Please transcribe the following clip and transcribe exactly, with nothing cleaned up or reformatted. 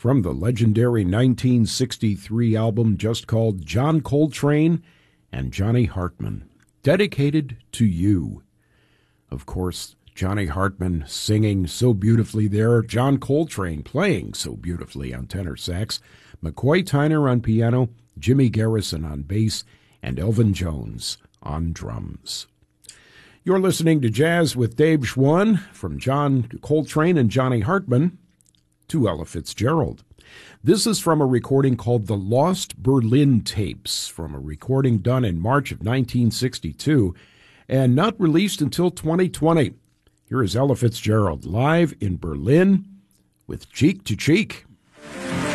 from the legendary nineteen sixty-three album just called John Coltrane and Johnny Hartman, dedicated to you. Of course, Johnny Hartman singing so beautifully there, John Coltrane playing so beautifully on tenor sax, McCoy Tyner on piano, Jimmy Garrison on bass, and Elvin Jones on drums. You're listening to Jazz with Dave Schwann, from John Coltrane and Johnny Hartman to Ella Fitzgerald. This is from a recording called The Lost Berlin Tapes, from a recording done in March of nineteen sixty-two and not released until twenty twenty. Here is Ella Fitzgerald live in Berlin with Cheek to Cheek.